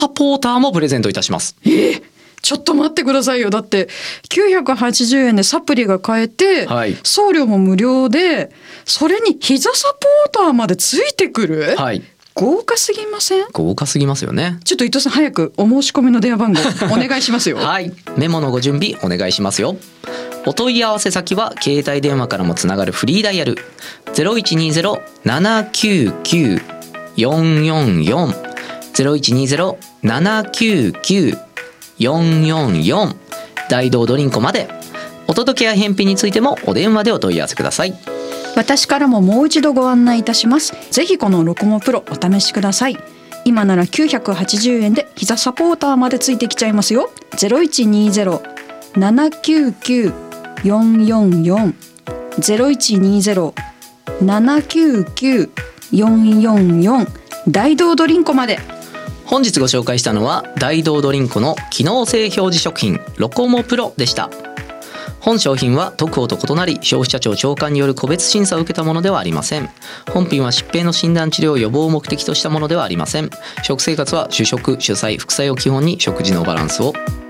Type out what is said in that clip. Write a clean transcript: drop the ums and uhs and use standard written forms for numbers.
サポーターもプレゼントいたします。 ちょっと待ってくださいよ。だって980円でサプリが買えて、 はい、 送料も無料で、それに膝サポーターまでついてくる、 はい、 豪華すぎません？ 豪華すぎますよね。 ちょっと伊藤さん、早くお申し込みの電話番号お願いしますよ。 はい、メモのご準備お願いしますよ。お問い合わせ先は携帯電話からもつながるフリーダイヤル 0120-799-444 0120-799-444 大道ドリンコまで。お届けや返品についてもお電話でお問い合わせください。 私からももう一度ご案内いたします。ぜひこのロコモプロお試しください。今なら980円で膝サポーターまでついてきちゃいますよ。0120-799-444 0120-799-444 大道ドリンコまで。 本日ご紹介したのは大道ドリンコの機能性表示食品ロコモプロでした。本商品は特報と異なり消費者庁長官による個別審査を受けたものではありません。本品は疾病の診断治療予防を目的としたものではありません。食生活は主食主菜副菜を基本に食事のバランスを。